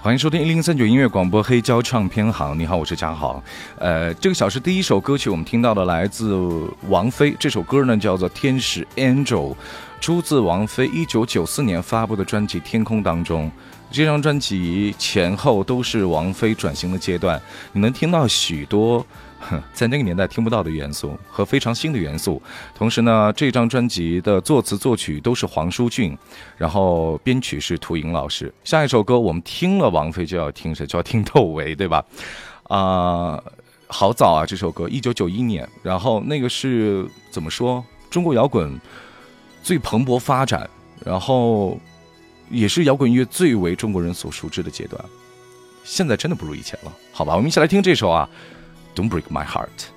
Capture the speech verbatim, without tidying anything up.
欢迎收听一零三九音乐广播黑胶唱片行。你好，我是嘉豪。呃，这个小时第一首歌曲我们听到的来自王菲，这首歌呢叫做《天使 Angel》，出自王菲一九九四年发布的专辑《天空》当中。这张专辑前后都是王菲转型的阶段，你能听到许多在那个年代听不到的元素和非常新的元素。同时呢，这张专辑的作词作曲都是黄舒骏，然后编曲是涂莹老师。下一首歌我们听了王菲就要听谁？就要听窦唯，对吧？啊、呃，好早啊，这首歌一九九一年，然后那个是怎么说？中国摇滚最蓬勃发展，然后也是摇滚乐最为中国人所熟知的阶段。现在真的不如以前了，好吧？我们一起来听这首啊。Don't break my heart.